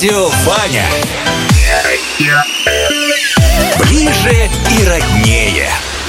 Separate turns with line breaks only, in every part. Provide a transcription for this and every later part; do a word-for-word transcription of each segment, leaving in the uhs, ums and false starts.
Радио Ваня. Ближе и роднее.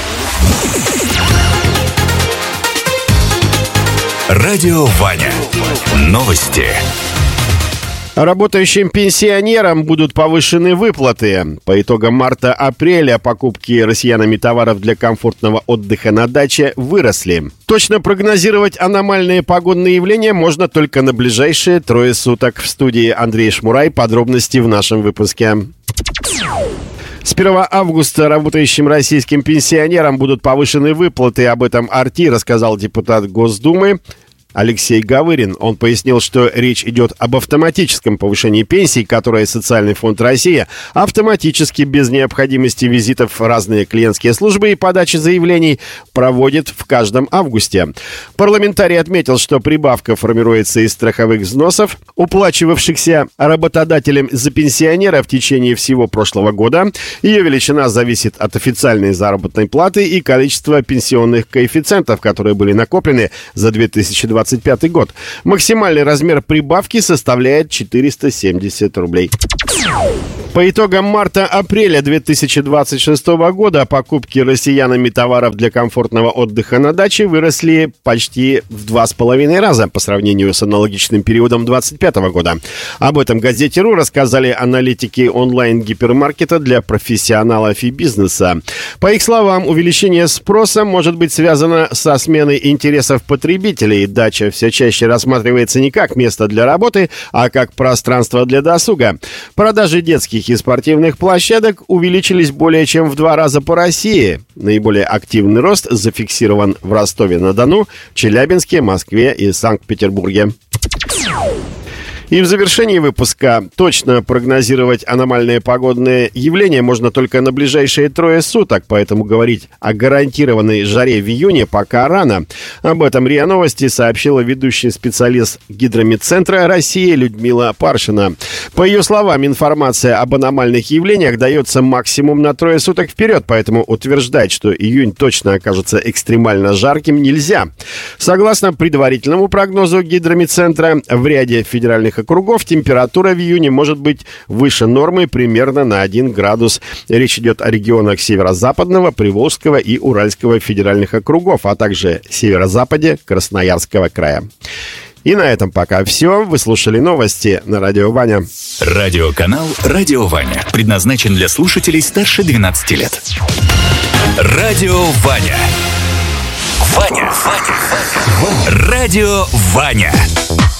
Радио Ваня. Новости.
Работающим пенсионерам будут повышены выплаты. По итогам марта-апреля покупки россиянами товаров для комфортного отдыха на даче выросли. Точно прогнозировать аномальные погодные явления можно только на ближайшие трое суток. В студии Андрей Шмурай. Подробности в нашем выпуске. С первого августа работающим российским пенсионерам будут повышены выплаты. Об этом эр тэ рассказал депутат Госдумы Алексей Гавырин. Он пояснил, что речь идет об автоматическом повышении пенсий, которое Социальный фонд России автоматически, без необходимости визитов в разные клиентские службы и подачи заявлений, проводит в каждом августе. Парламентарий отметил, что прибавка формируется из страховых взносов, уплачивавшихся работодателем за пенсионера в течение всего прошлого года. Ее величина зависит от официальной заработной платы и количества пенсионных коэффициентов, которые были накоплены за две тысячи двадцать пятый год. Максимальный размер прибавки составляет четыреста семьдесят рублей. По итогам марта-апреля две тысячи двадцать шестого года покупки россиянами товаров для комфортного отдыха на даче выросли почти в два с половиной раза по сравнению с аналогичным периодом двадцать пятого года. Об этом газете РУ рассказали аналитики онлайн-гипермаркета для профессионалов и бизнеса. По их словам, увеличение спроса может быть связано со сменой интересов потребителей. Дача все чаще рассматривается не как место для работы, а как пространство для досуга. Продажи детских и спортивных площадок увеличились более чем в два раза по России. Наиболее активный рост зафиксирован в Ростове-на-Дону, Челябинске, Москве и Санкт-Петербурге. И в завершении выпуска: точно прогнозировать аномальные погодные явления можно только на ближайшие трое суток, поэтому говорить о гарантированной жаре в июне пока рано. Об этом РИА Новости сообщила ведущий специалист Гидромедцентра России Людмила Паршина. По ее словам, информация об аномальных явлениях дается максимум на трое суток вперед, поэтому утверждать, что июнь точно окажется экстремально жарким, нельзя. Согласно предварительному прогнозу Гидромедцентра, в ряде федеральных округов температура в июне может быть выше нормы примерно на один градус. Речь идет о регионах Северо-Западного, Приволжского и Уральского федеральных округов, а также Северо-Западе Красноярского края. И на этом пока все. Вы слушали новости на Радио Ваня.
Радиоканал «Радио Ваня» предназначен для слушателей старше двенадцати лет. Радио Ваня. Ваня. Ваня. Радио Ваня.